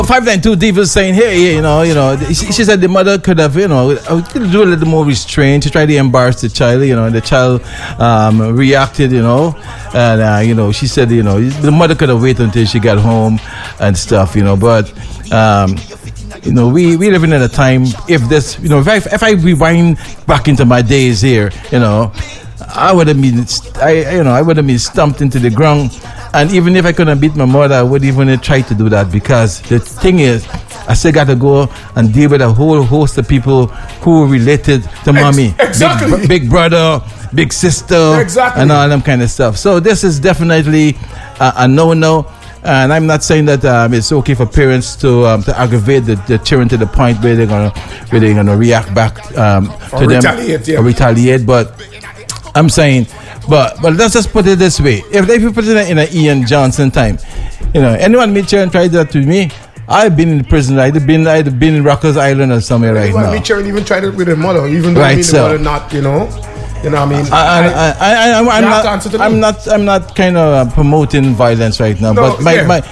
592 Diva saying, hey, she said the mother could have, do a little more restraint to try to embarrass the child, and the child reacted, and, she said, the mother could have waited until she got home and stuff, but, we living in a time, if I rewind back into my days here, I would have been stumped into the ground. And even if I couldn't beat my mother, I wouldn't even try to do that, because the thing is, I still got to go and deal with a whole host of people who are related to mommy. Exactly. Big brother, big sister, exactly. And all them kind of stuff. So this is definitely a no-no. And I'm not saying that it's okay for parents to aggravate the children to the point where they're gonna react back to them or retaliate. But I'm saying. But let's just put it this way: if you put it in an Ian Johnson time, anyone meet and try that to me, I've been in prison. I'd have been in Rikers Island or somewhere right now. Meet and even tried it with her mother, even though the mother not, what I mean. I'm not kind of promoting violence right now, no, but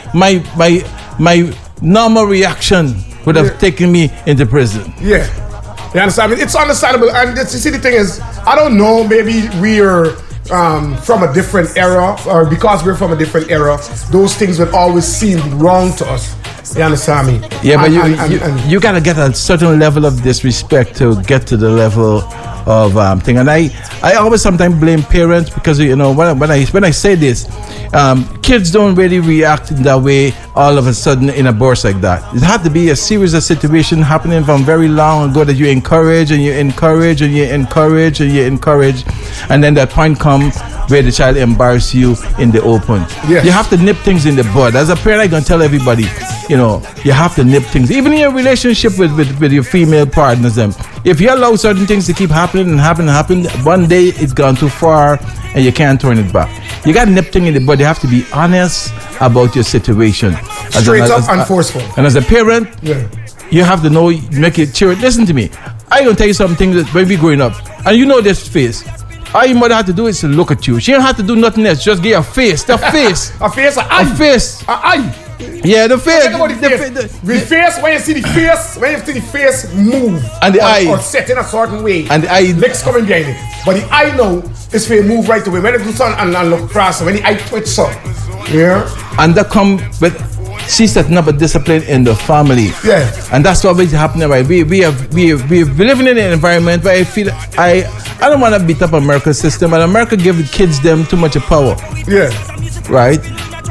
my normal reaction would have taken me into prison. Yeah. You understand? I mean, it's understandable. And you see, the thing is, I don't know, maybe we're from a different era, or because we're from a different era, those things would always seem wrong to us. You understand me? Yeah, but you gotta get a certain level of disrespect to get to the level of thing. And I always sometimes blame parents, because when I say this, kids don't really react in that way all of a sudden in a burst like that. It had to be a series of situations happening from very long ago that you encourage and you encourage and you encourage and you encourage, and then that point comes where the child embarrasses you in the open. Yes. You have to nip things in the bud. As a parent, I'm gonna tell everybody, you have to nip things, even in your relationship with your female partners. If you allow certain things to keep happening and happen, one day it's gone too far and you can't turn it back. You got to nip things in the bud. You have to be honest about your situation. Straight up and forceful. And as a parent, you have to know, make it cheer. Listen to me. I'm going to tell you something that when we growing up, and this face. All your mother had to do is to look at you. She didn't have to do nothing else. Just give you a face. The face. A face. A face. Yeah, the face. The face, when you see the face move and the eye or set in a certain way, and the eye legs coming behind it, but the eye now is for move right away. When it goes on and look across, when the eye twitch up, and that come with she's setting up a discipline in the family. Yeah, and that's what is happening. Right, we living in an environment where I feel I don't want to beat up America's system, and America give the kids them too much power. Yeah, right.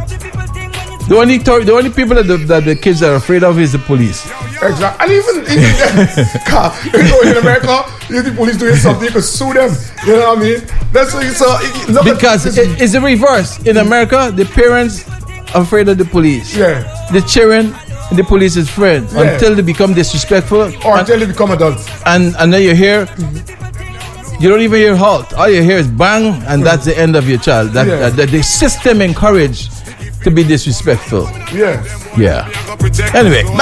The only people that the kids are afraid of is the police. Exactly. And even in America, if the police doing something, you can sue them. You know what I mean? That's so. Because it's the reverse. In America, the parents are afraid of the police. Yeah. The children, the police is friend until they become disrespectful or until they become adults. And then you hear. You don't even hear halt. All you hear is bang, and that's the end of your child. That the system encouraged to be disrespectful. Yeah. Yeah. Anyway.